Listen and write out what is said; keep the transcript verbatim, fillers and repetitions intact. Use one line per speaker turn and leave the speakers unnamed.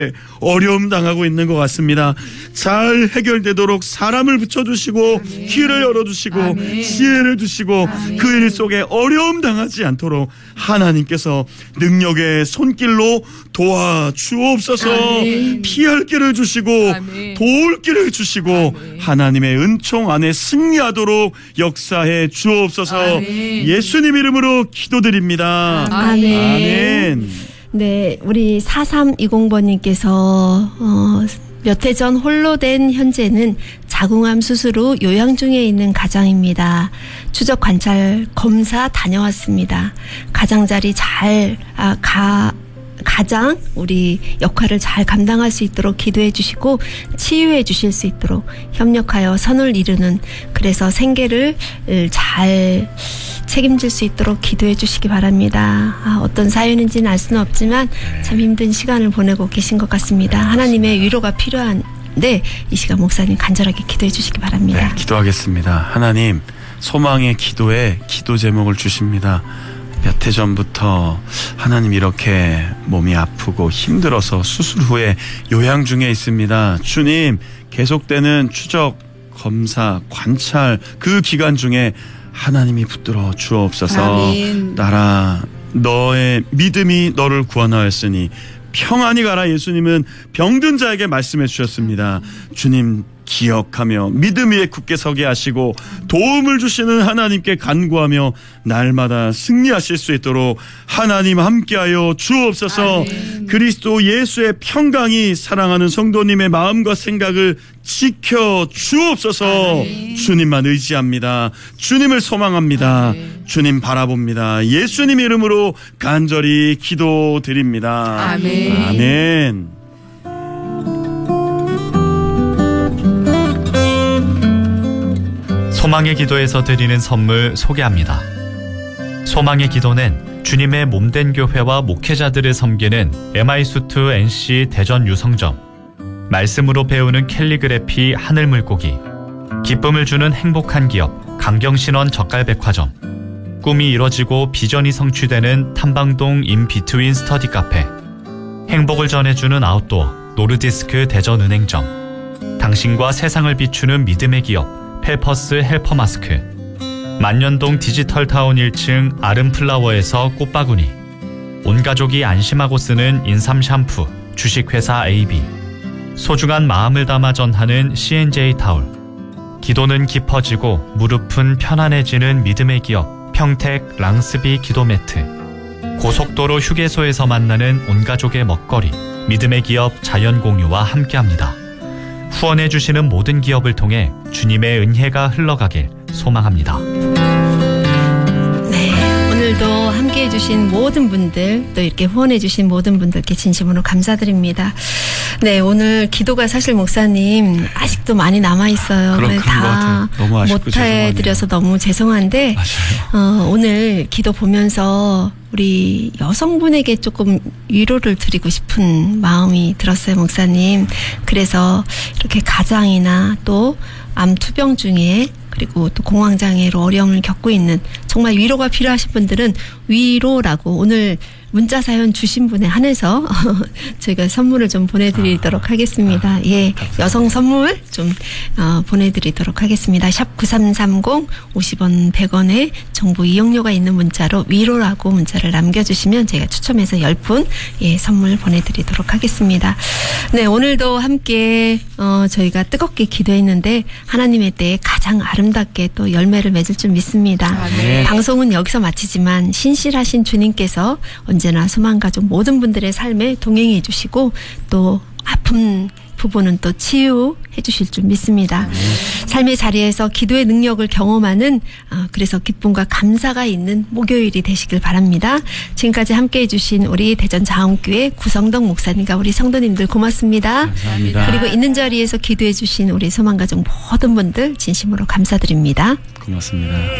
어려움 당하고 있는 것 같습니다. 잘 해결되도록 사람을 붙여주시고
아멘.
길을 열어주시고
아멘.
지혜를 주시고
아멘.
그 일 속에 어려움 당하지 않도록 하나님께서 능력의 손길로 도와주옵소서.
아멘.
피할 길을 주시고
아멘.
도울 길을 주시고
아멘.
하나님의 은총 안에 승리하도록 역사해 주옵소서.
아멘.
예수님 이름으로 기도드립니다.
아멘.
아멘.
네, 우리 사삼이공 번님께서 어, 몇 해 전 홀로 된 현재는 자궁암 수술 후 요양 중에 있는 가장입니다. 추적 관찰 검사 다녀왔습니다. 가장자리 잘 아, 가 가장 우리 역할을 잘 감당할 수 있도록 기도해 주시고 치유해 주실 수 있도록 협력하여 선을 이루는, 그래서 생계를 잘 책임질 수 있도록 기도해 주시기 바랍니다. 아, 어떤 사연인지는 알 수는 없지만 참 힘든 시간을 보내고 계신 것 같습니다. 하나님의 위로가 필요한데 이 시간 목사님 간절하게 기도해 주시기 바랍니다.
네, 기도하겠습니다. 하나님, 소망의 기도에 기도 제목을 주십니다. 몇 해 전부터 하나님 이렇게 몸이 아프고 힘들어서 수술 후에 요양 중에 있습니다. 주님, 계속되는 추적, 검사, 관찰 그 기간 중에 하나님이 붙들어 주옵소서.
아멘.
나라 너의 믿음이 너를 구원하였으니 평안히 가라. 예수님은 병든 자에게 말씀해 주셨습니다. 주님 기억하며 믿음 위에 굳게 서게 하시고 도움을 주시는 하나님께 간구하며 날마다 승리하실 수 있도록 하나님 함께하여 주옵소서.
아멘.
그리스도 예수의 평강이 사랑하는 성도님의 마음과 생각을 지켜 주옵소서.
아멘.
주님만 의지합니다. 주님을 소망합니다.
아멘.
주님 바라봅니다. 예수님 이름으로 간절히 기도드립니다.
아멘.
아멘.
소망의 기도에서 드리는 선물 소개합니다. 소망의 기도는 주님의 몸된 교회와 목회자들을 섬기는 엠아이수트 엔씨 대전 유성점, 말씀으로 배우는 캘리그래피 하늘물고기, 기쁨을 주는 행복한 기업 강경신원 젓갈백화점, 꿈이 이뤄지고 비전이 성취되는 탐방동 인비트윈 스터디 카페, 행복을 전해주는 아웃도어 노르디스크 대전은행점, 당신과 세상을 비추는 믿음의 기업 펠퍼스 헬퍼 마스크, 만년동 디지털타운 일 층 아름플라워에서 꽃바구니, 온가족이 안심하고 쓰는 인삼 샴푸 주식회사 에이비, 소중한 마음을 담아 전하는 씨엔제이 타올, 기도는 깊어지고 무릎은 편안해지는 믿음의 기업 평택 랑스비 기도 매트, 고속도로 휴게소에서 만나는 온가족의 먹거리 믿음의 기업 자연공유와 함께합니다. 후원해 주시는 모든 기업을 통해 주님의 은혜가 흘러가길 소망합니다.
네, 오늘도 함께해 주신 모든 분들, 또 이렇게 후원해 주신 모든 분들께 진심으로 감사드립니다. 네, 오늘 기도가 사실 목사님 아직도 많이 남아 있어요.
그런, 그런 것 같아요. 너무 아쉽고
못 해드려서 너무 죄송한데,
맞아요.
어, 오늘 기도 보면서 우리 여성분에게 조금 위로를 드리고 싶은 마음이 들었어요, 목사님. 그래서 이렇게 가장이나 또 암 투병 중에, 그리고 또 공황장애로 어려움을 겪고 있는 정말 위로가 필요하신 분들은 위로라고 오늘 문자 사연 주신 분에 한해서 저희가 선물을 좀 보내드리도록 하겠습니다.
아,
예,
감사합니다.
여성 선물 좀 어, 보내드리도록 하겠습니다. 샵 구삼삼공 오십 원 백 원에 정보 이용료가 있는 문자로 위로라고 문자를 남겨주시면 제가 추첨해서 십 분 예, 선물 보내드리도록 하겠습니다. 네, 오늘도 함께 어, 저희가 뜨겁게 기도했는데 하나님의 때에 가장 아름답게 또 열매를 맺을 줄 믿습니다.
아멘.
방송은 여기서 마치지만 신실하신 주님께서 언제나 소망가족 모든 분들의 삶에 동행해 주시고 또 아픈 부분은 또 치유해 주실 줄 믿습니다. 삶의 자리에서 기도의 능력을 경험하는 어, 그래서 기쁨과 감사가 있는 목요일이 되시길 바랍니다. 지금까지 함께해 주신 우리 대전자원교회 구성덕 목사님과 우리 성도님들 고맙습니다.
감사합니다.
그리고 있는 자리에서 기도해 주신 우리 소망가족 모든 분들 진심으로 감사드립니다.
고맙습니다.